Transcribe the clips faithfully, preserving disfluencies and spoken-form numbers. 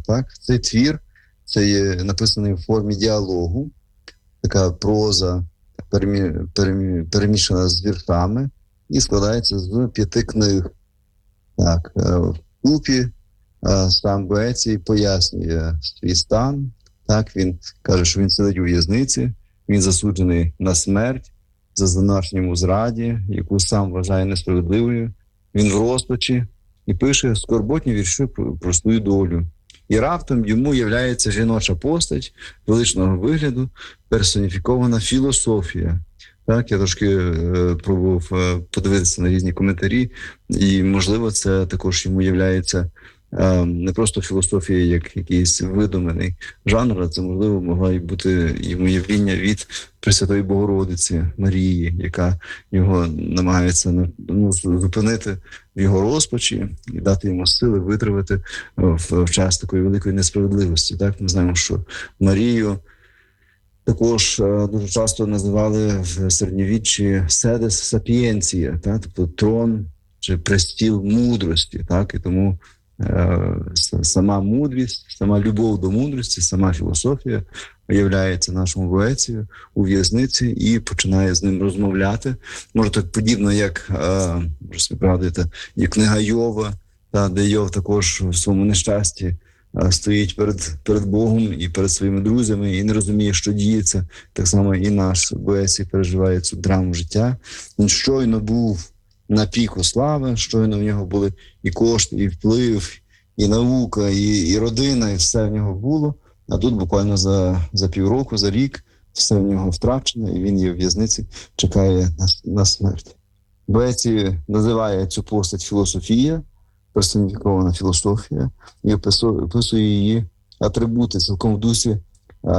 Так? Цей твір, це є написаний в формі діалогу, така проза перемі, перемі, перемішана з віршами і складається з п'яти книг. Так, в купі сам Боецій пояснює свій стан. Так, він каже, що він сидить у в'язниці, він засуджений на смерть за звинуваченням у зраді, яку сам вважає несправедливою. Він в розпачі і пише скорботні вірші про, про свою долю. І раптом йому являється жіноча постать величного вигляду, персоніфікована філософія. Так, я трошки е, пробував е, подивитися на різні коментарі, і, можливо, це також йому являється е, не просто філософія як якийсь видуманий жанр, а це, можливо, могла й бути йому явління від Пресвятої Богородиці Марії, яка його намагається ну, зупинити в його розпачі і дати йому сили витримати в, в час такої великої несправедливості. Так, ми знаємо, що Марію також дуже часто називали в середньовіччі седес сапієнція, так? Тобто трон чи престіл мудрості. Так? І тому е, сама мудрість, сама любов до мудрості, сама філософія виявляється нашому Боецію у в'язниці і починає з ним розмовляти. Може, так подібно, як, е, може, ви пригадуєте, є книга Йова, та, де Йов також в своєму нещасті стоїть перед, перед Богом і перед своїми друзями і не розуміє, що діється. Так само і наш Боецій переживає цю драму життя. Він щойно був на піку слави, щойно в нього були і кошти, і вплив, і наука, і, і родина, і все в нього було. А тут буквально за, за півроку, за рік все в нього втрачено, і він є в в'язниці, чекає на, на смерть. Боецій називає цю постать філософія, персоніфікована філософія, і описує її атрибути цілком в дусі е,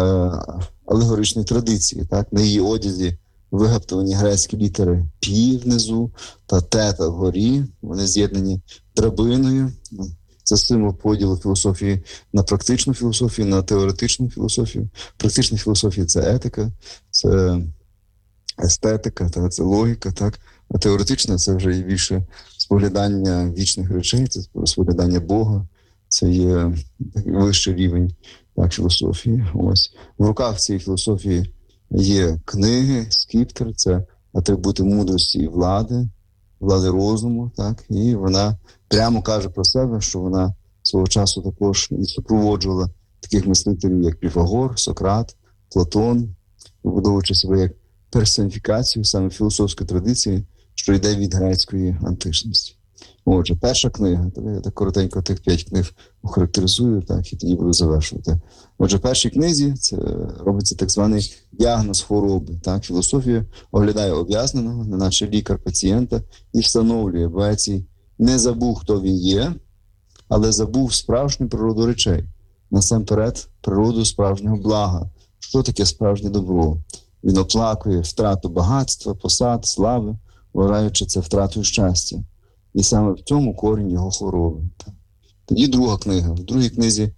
алегоричної традиції. Так? На її одязі вигаптовані грецькі літери «пі» внизу та «тета» вгорі. Вони з'єднані драбиною. Це символ поділу філософії на практичну філософію, на теоретичну філософію. Практична філософія – це етика, це естетика, так? Це логіка. Так? А теоретична – це вже і більше споглядання вічних речей, це споглядання Бога, це є вищий рівень так, філософії. Ось. В руках цієї філософії є книги, скіптер, це атрибути мудрості і влади, влади розуму, так, і вона прямо каже про себе, що вона свого часу також і супроводжувала таких мислителів, як Піфагор, Сократ, Платон, вибудовуючи себе як персоніфікацію саме філософської традиції, що йде від грецької античності. Отже, перша книга, я так коротенько тих п'ять книг охарактеризую, так, і тоді буду завершувати. Отже, в першій книзі це робиться так званий діагноз хвороби. Так, філософія оглядає ув'язненого, неначе лікар пацієнта, і встановлює, Боецій не забув, хто він є, але забув справжню природу речей. Насамперед, природу справжнього блага. Що таке справжнє добро? Він оплакує втрату багатства, посад, слави, вважаючи це втратою щастя. І саме в цьому корінь його хвороби. Тоді друга книга. В другій книзі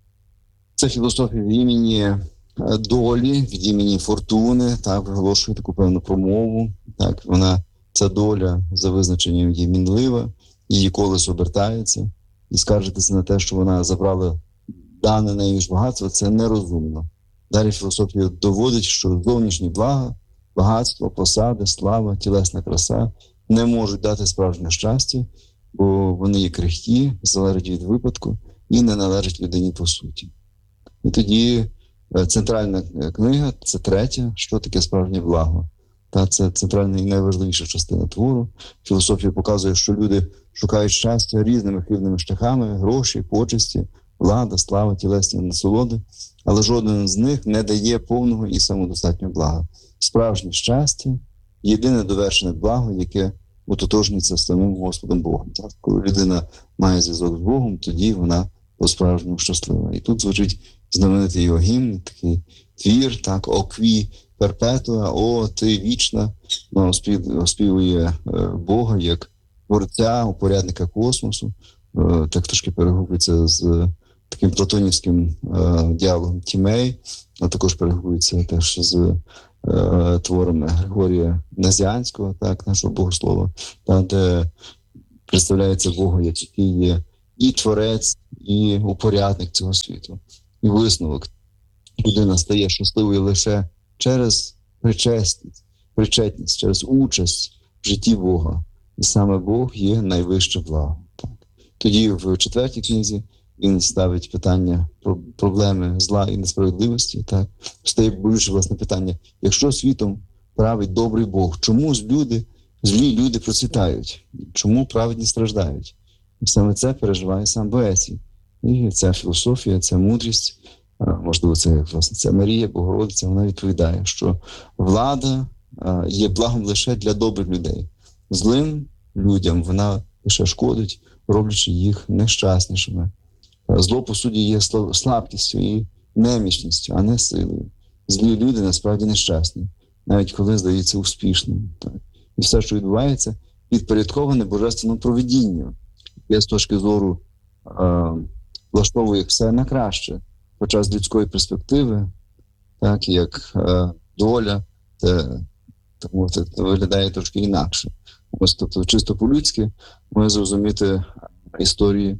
це філософія від імені долі, від імені фортуни, так, виголошує таку певну промову. Так, вона, ця доля за визначенням є мінлива, її колесо обертається, і скаржитися на те, що вона забрала дане нею ж багатство, це нерозумно. Далі філософія доводить, що зовнішні блага, багатство, посади, слава, тілесна краса не можуть дати справжнє щастя, бо вони є крихкі, залежать від випадку і не належать людині по суті. І тоді центральна книга, це третя, що таке справжнє благо. Та це центральна і найважливіша частина твору. Філософія показує, що люди шукають щастя різними хибними шляхами, гроші, почесті, влада, слава, тілесні насолоди, але жоден з них не дає повного і самодостатнього блага. Справжнє щастя – єдине довершене благо, яке утотожнюється з самим Господом Богом. Так? Коли людина має зв'язок з Богом, тоді вона по-справжньому щаслива. І тут звучить знаменитий його гімн, такий твір, так, «О кві перпетуа», «О, ти вічна», ну, оспівує Бога як творця, упорядника космосу, так трошки перегукується з таким платонівським діалогом Тімей, а також перегукується теж з творами Григорія Назіанського, так, нашого богослова, та, де представляється Бога, який є і творець, і упорядник цього світу. І висновок: людина стає щасливою лише через причесність, причетність, через участь в житті Бога. І саме Бог є найвище благо. Так. Тоді в четвертій книзі він ставить питання про проблеми зла і несправедливості. Так. Стає болюче, власне, питання: якщо світом править добрий Бог, чому ж люди, злі люди процвітають? Чому праведні страждають? І саме це переживає сам Боецій. І ця філософія, ця мудрість, можливо, це, власне, ця Марія, Богородиця, вона відповідає, що влада є благом лише для добрих людей. Злим людям вона лише шкодить, роблячи їх нещаснішими. Зло, по суті, є слабкістю і немічністю, а не силою. Злі люди насправді нещасні, навіть коли здаються успішними. Так. І все, що відбувається, підпорядковане божественному провидінню. Я з точки зору е, влаштовує все на краще. Хоча з людської перспективи, так, як е, доля, це, тому це виглядає трошки інакше. Ось, тобто, чисто по-людськи ми зрозуміти історії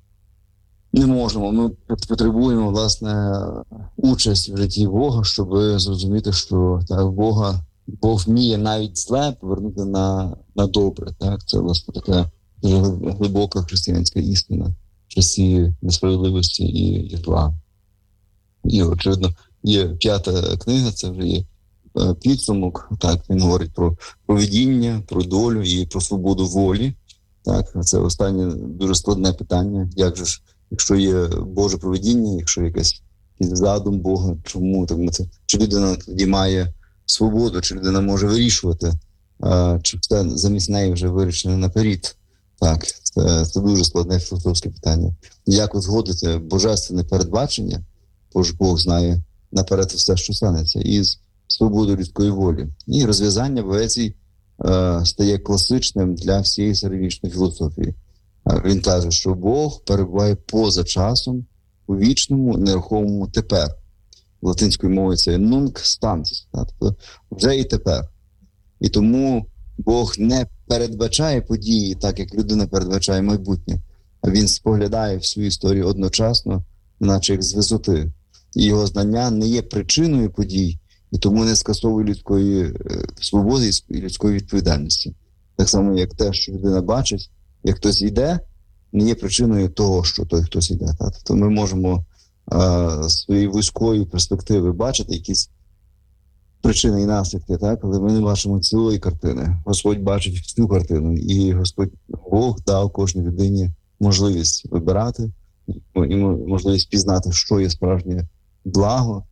не можемо. Ми потребуємо, власне, участь в житті Бога, щоб зрозуміти, що так, Бога, Бог вміє навіть зле повернути на, на добре. Так? Це, власне, така дуже глибока християнська істина в часі несправедливості і, і зла. І, очевидно, є п'ята книга, це вже є підсумок. Так, він говорить про провидіння, про долю і про свободу волі. Так, це останнє дуже складне питання. Як же ж, якщо є Боже провидіння, якщо якийсь задум Бога, чому так, це, чи людина тоді має свободу, чи людина може вирішувати, а, чи це замість неї вже вирішено наперед. Так, це, це дуже складне філософське питання. Як узгодити божественне передбачення, бо ж Бог знає наперед все, що станеться, із свободою людської волі. І розв'язання Боецій е, стає класичним для всієї середньовічної філософії. Е, він каже, що Бог перебуває поза часом у вічному, нерухомому тепер. Латинською мовою це «nunc stans», тобто вже і тепер. І тому Бог не передбачає події так, як людина передбачає майбутнє, а він споглядає всю історію одночасно, наче як з висоти. І його знання не є причиною подій, і тому не скасовує людської е, свободи і людської відповідальності. Так само, як те, що людина бачить, як хтось йде, не є причиною того, що той хтось йде. Так? Тобто ми можемо е, своєї вузької перспективи бачити якісь причини і наслідки, так? Але ми не бачимо цілої картини. Господь бачить всю картину, і Господь Бог дав кожній людині можливість вибирати, і можливість пізнати, що є справжнє благо,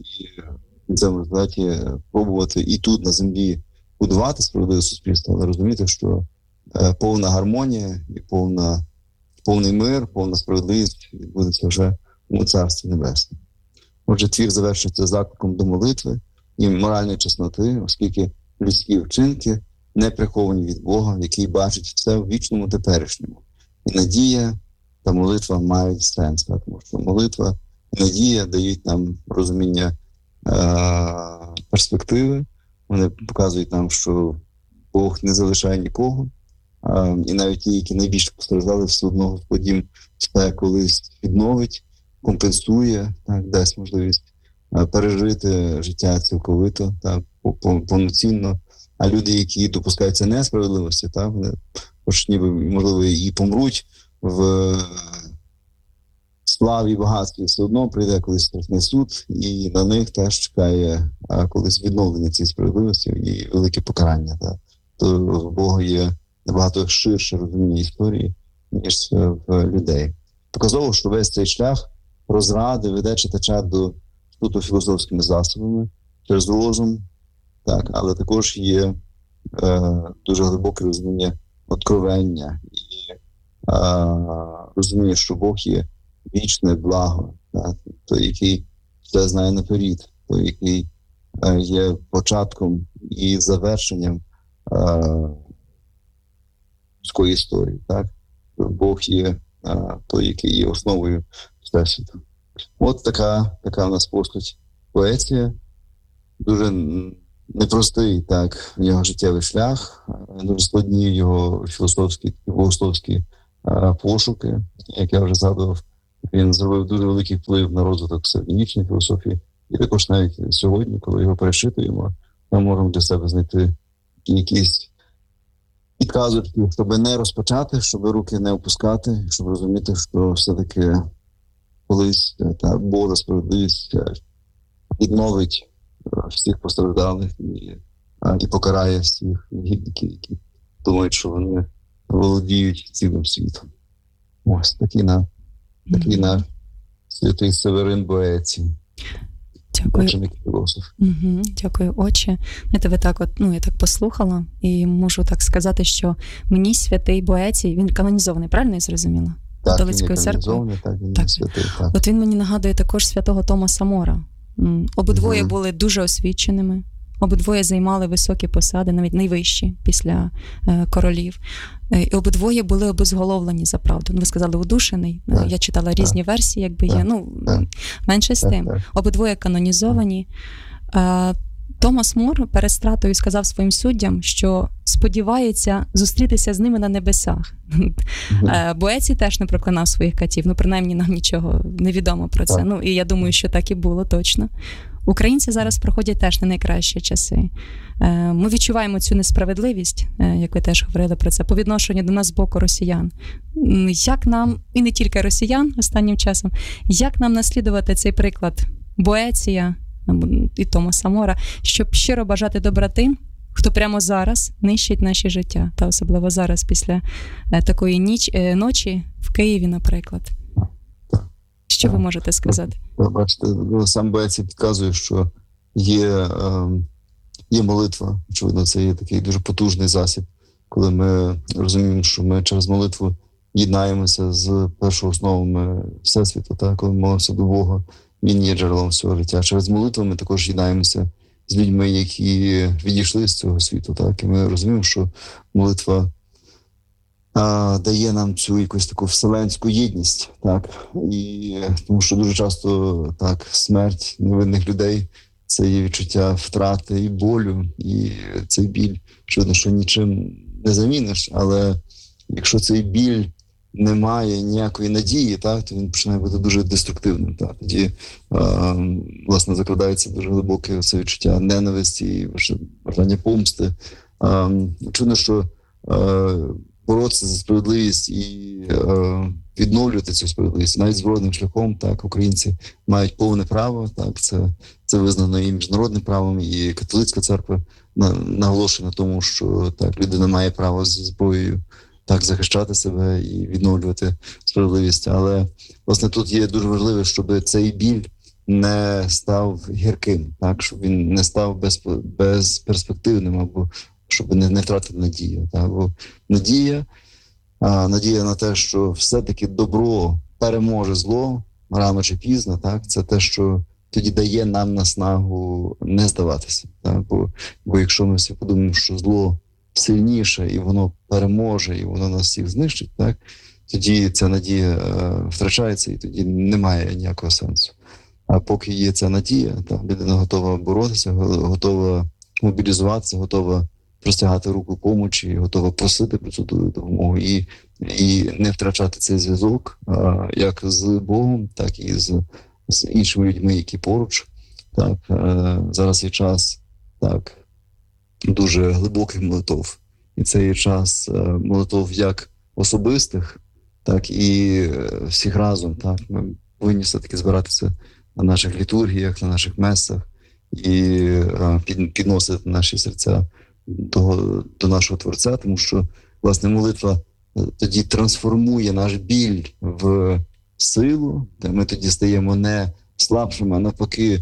і це можливість пробувати і тут на землі будувати справедливе суспільство, але розуміти, що е, повна гармонія і повна, повний мир, повна справедливість відбудеться вже у Царстві Небесному. Отже, твір завершується закликом до молитви і моральної чесноти, оскільки людські вчинки не приховані від Бога, який бачить все в вічному теперішньому. І надія та молитва мають сенс, тому що молитва і надія дають нам розуміння е- перспективи, вони показують нам, що Бог не залишає нікого, е- і навіть ті, які найбільше постраждали, все одно Господь їм все колись відновить, компенсує, так, дасть можливість е- пережити життя цілковито, так, повноцінно. А люди, які допускаються несправедливості, так, вони хоч ніби, можливо, і помруть в славі і багатстві, все одно прийде колись страшний суд, і на них теж чекає а, колись відновлення цієї справедливості і велике покарання. Так. То в Бога є набагато ширше розуміння історії, ніж в людей. Показово, що весь цей шлях розради веде читача до суто філософськими засобами, через розум, так, але також є е, дуже глибоке розуміння откровення і е, розуміння, що Бог є вічне благо, так, той, який все знає наперед, той, який е, є початком і завершенням е, людської історії. Так. Бог є е, той, який є основою Всесвіту. От така, така в нас постать Боеція. Дуже непростий, так, його життєвий шлях, дуже складні його філософські, богословські а, пошуки, як я вже згадував, Він зробив дуже великий вплив на розвиток середньовічної філософії. І також навіть сьогодні, коли його перечитуємо, ми можемо для себе знайти якісь підказочки, щоб не розпочати, щоб руки не опускати, щоб розуміти, що все-таки колись та Божа справедливість відновить всіх постраждалих і, і покарає всіх гідників, які думають, що вони володіють цілим світом. Ось такий на такий mm-hmm. наш святий Северин Боецій. Дякую. Угу, дякую, отче. Знаєте, ви так от, ну, я так послухала і можу так сказати, що мені святий Боецій, він канонізований, правильно я зрозуміла? Так, він канонізований, так, він так. святий, так. От він мені нагадує також святого Томаса Мора. Обидвоє угу. були дуже освіченими, обидвоє займали високі посади, навіть найвищі після е, королів. Е, і обидвоє були обезголовлені за правду. Ну, ви сказали, удушений. Так, я читала так, різні версії, якби так, є. Ну, так, менше з так, тим. Так. Обидвоє канонізовані. Е, Томас Мор перед стратою сказав своїм суддям, що сподівається зустрітися з ними на небесах. Mm-hmm. Боецій теж не проклинав своїх катів. Ну, принаймні, нам нічого не відомо про це. Так. Ну, і я думаю, що так і було точно. Українці зараз проходять теж не найкращі часи. Ми відчуваємо цю несправедливість, як ви теж говорили про це, по відношенню до нас з боку росіян. Як нам, і не тільки росіян останнім часом, як нам наслідувати цей приклад Боеція і Томаса Мора, щоб щиро бажати добра тим, хто прямо зараз нищить наші життя, та особливо зараз після такої ніч, ночі в Києві, наприклад. Що ви можете сказати? Ви бачите, сам Боецій підказує, що є, є молитва. Очевидно, це є такий дуже потужний засіб, коли ми розуміємо, що ми через молитву єднаємося з першоосновами Всесвіту, так? Коли ми молимося до Бога, Він є джерелом всього життя. Через молитву ми також єднаємося з людьми, які відійшли з цього світу. Так? І ми розуміємо, що молитва а, дає нам цю якусь таку вселенську єдність. Так? І, тому що дуже часто так, смерть невинних людей – це є відчуття втрати і болю, і цей біль, очевидно, що нічим не заміниш, але якщо цей біль не має ніякої надії, так, то він починає бути дуже деструктивним. Так. Тоді, е, власне, закладається дуже глибоке це відчуття ненависті, бажання помсти. Е, Чудно, що е, боротися за справедливість і е, відновлювати цю справедливість, навіть збройним шляхом, так, українці мають повне право, так, це, це визнано і міжнародним правом, і католицька церква на, наголошує на тому, що так, людина має право зі зброєю так захищати себе і відновлювати справедливість. Але, власне, тут є дуже важливо, щоб цей біль не став гірким, так, щоб він не став без, безперспективним, або щоб не, не втратити надію. Так. Бо надія, а, надія на те, що все-таки добро переможе зло рано чи пізно, так, це те, що тоді дає нам наснагу не здаватися. Так. Бо, бо якщо ми всі подумаємо, що зло сильніше, і воно переможе, і воно нас всіх знищить, так, тоді ця надія е, втрачається, і тоді немає ніякого сенсу. А поки є ця надія, так, людина готова боротися, готова мобілізуватися, готова простягати руку помочі, готова просити про цю допомогу і, і не втрачати цей зв'язок е, як з Богом, так і з, з іншими людьми, які поруч. Так, е, зараз є час, так, дуже глибоких молитов. І це є час молитов як особистих, так і всіх разом. Так. Ми повинні все-таки збиратися на наших літургіях, на наших месах і під, підносити наші серця до, до нашого Творця, тому що, власне, молитва тоді трансформує наш біль в силу, де ми тоді стаємо не слабшими, а навпаки,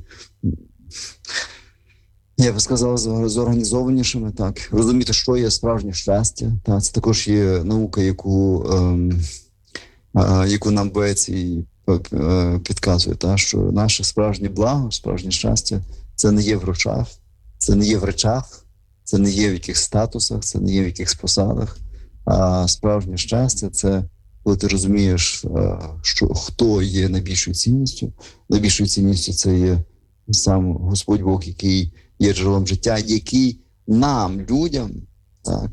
я би сказав, зорганізованішими, так. Розуміти, що є справжнє щастя. Так. Це також є наука, яку, ем, е, яку нам Боецій е, підказує, так. Що наше справжнє благо, справжнє щастя – це не є в грошах, це не є в речах, це не є в якихось статусах, це не є в якихось посадах. А справжнє щастя – це коли ти розумієш, е, що хто є найбільшою цінністю. Найбільшою цінністю – це є сам Господь Бог, який є джерелом життя, який нам, людям, так,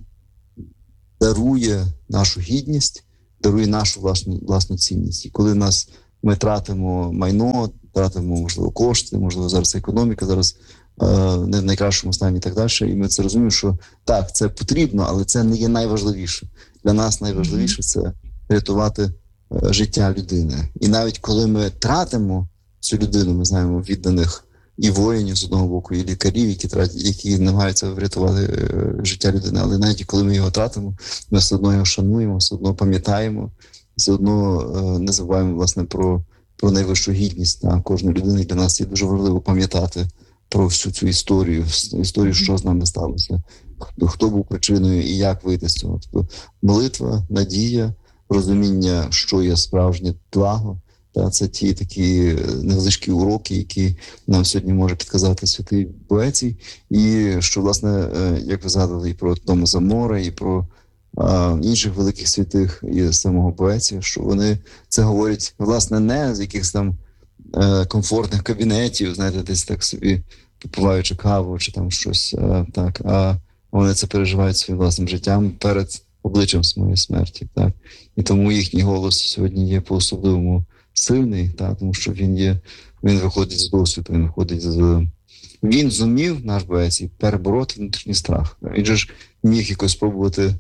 дарує нашу гідність, дарує нашу власну, власну цінність. І коли нас ми тратимо майно, тратимо, можливо, кошти, можливо, зараз економіка, зараз е, не в найкращому стані і так далі. І ми це розуміємо, що так, це потрібно, але це не є найважливіше. Для нас найважливіше – це рятувати е, життя людини. І навіть коли ми тратимо цю людину, ми знаємо відданих і воїнів з одного боку, і лікарів, які тратять, які намагаються врятувати е, життя людини. Але навіть коли ми його тратимо, ми все одно його шануємо, все одно пам'ятаємо, все одно е, не забуваємо, власне, про, про найвищу гідність на кожної людини. Для нас є дуже важливо пам'ятати про всю цю історію, історію, що з нами сталося, хто, хто був причиною і як вийти з цього. Тобто молитва, надія, розуміння, що є справжнє благо. Та це ті такі невеличкі уроки, які нам сьогодні може підказати святий Боецій. І що, власне, як ви згадували, і про Томаса Мора, і про а, інших великих святих і самого Боеція, що вони це говорять, власне, не з якихось там е, комфортних кабінетів, знаєте, десь так собі попиваючи каву чи там щось, е, так, а вони це переживають своїм власним життям перед обличчям своєї смерті. Так. І тому їхній голос сьогодні є по-особливому сильний, та, тому що він є, він виходить з досвіду, він виходить з... Він зумів, наш Боецій, перебороти внутрішній страх. Він же ж міг якось спробувати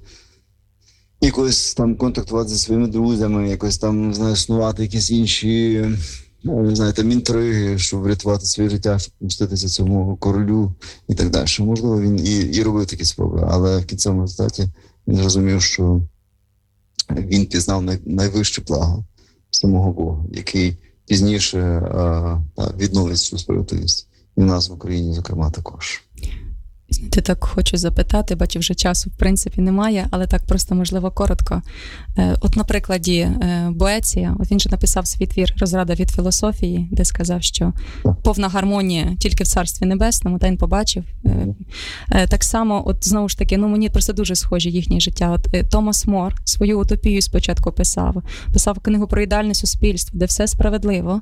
якось там контактувати зі своїми друзями, якось там, не знаю, існувати якісь інші, ну, не знаю, там інтриги, щоб врятувати своє життя, щоб помститися цьому королю і так далі. Можливо, він і, і робив такі спроби, але в кінцевому результаті він зрозумів, що він пізнав най, найвище благо самого Бога, який пізніше а, та, відновить цю справедливість. І в нас в Україні, зокрема, також. Ти так хочу запитати, бачу, вже часу, в принципі, немає, але так просто, можливо, коротко. От на прикладі Боеція, от він же написав свій твір «Розрада від філософії», де сказав, що повна гармонія тільки в Царстві Небесному, та він побачив. Так само, от знову ж таки, ну мені просто дуже схожі їхнє життя. От Томас Мор свою утопію спочатку писав, писав книгу про ідеальне суспільство, де все справедливо.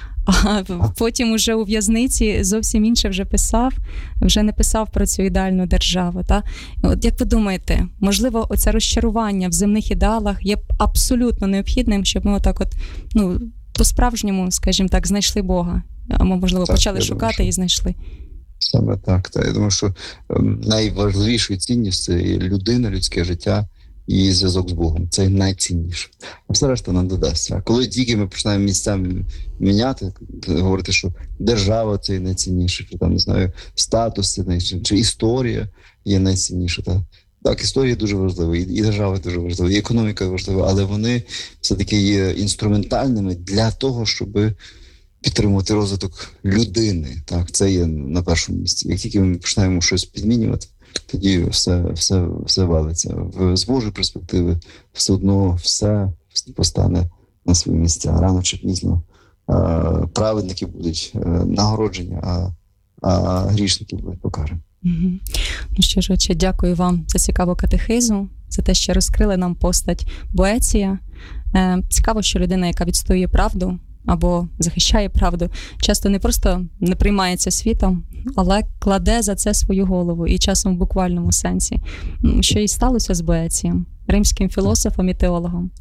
А потім уже у в'язниці зовсім інше вже писав, вже не писав про цю ідеальну державу. Та? От як ви думаєте, можливо, оце розчарування в земних ідеалах є абсолютно необхідним, щоб ми отак от, ну, по-справжньому, скажімо так, знайшли Бога? Або, можливо, так, почали шукати думаю, що... і знайшли? Саме так. Та, я думаю, що ем, найважливішою цінністю – це людина, людське життя і зв'язок з Богом. Це найцінніше. А все решта нам додасться. Коли тільки ми починаємо місцями міняти, говорити, що держава – це найцінніше, чи там, не знаю, статус – це найцінніше, чи історія є найцінніша. Та? Так, історія дуже важлива, і, і держава дуже важлива, і економіка важлива, але вони все-таки є інструментальними для того, щоб підтримувати розвиток людини. Так, це є на першому місці. Як тільки ми починаємо щось підмінювати, тоді все, все, все валиться. В, з Божої перспективи все одно все постане на свої місця. Рано чи пізно а, праведники будуть а, нагороджені, а, а грішники будуть покарані. Угу. Ну що ж, отче, дякую вам за цікаву катехизу, за те, що розкрили нам постать Боеція. Е, цікаво, що людина, яка відстоює правду або захищає правду, часто не просто не приймається світом, але кладе за це свою голову, і часом в буквальному сенсі. Що і сталося з Боецієм, римським філософом і теологом.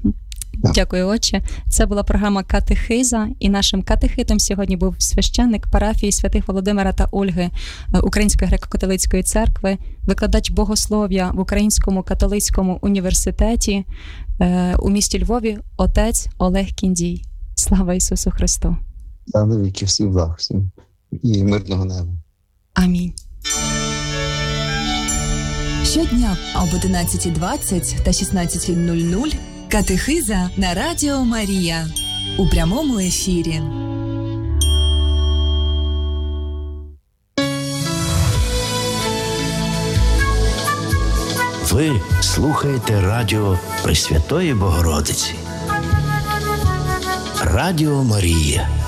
Дякую, отче. Це була програма «Катехиза», і нашим катехитом сьогодні був священник парафії святих Володимира та Ольги Української греко-католицької церкви, викладач богослов'я в Українському католицькому університеті у місті Львові, отець Олег Кіндій. Слава Ісусу Христу! Слава віки, всім благ, всім і мирного неба. Амінь. Щодня об одинадцятій двадцять та шістнадцятій нуль нуль катехиза на Радіо Марія у прямому ефірі. Ви слухаєте радіо Пресвятої Богородиці. Радіо Марія.